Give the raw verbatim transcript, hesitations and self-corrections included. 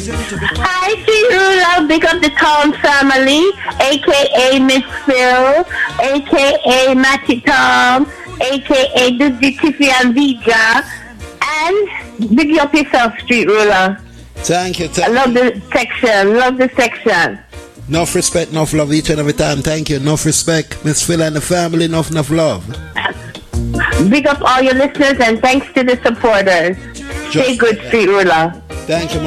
Hi, Street Ruler. Big up the town family, aka Miss Phil, aka Matty Tom, aka Dizzy Tiffy and Vija, and big up yourself, Street Ruler. Thank you. Thank I love you. the section. Love the section. Enough respect, enough love each and every time. Thank you. Enough respect, Miss Phil and the family. Enough, enough love. Big up all your listeners and thanks to the supporters. Stay good, Street Ruler. Thank you.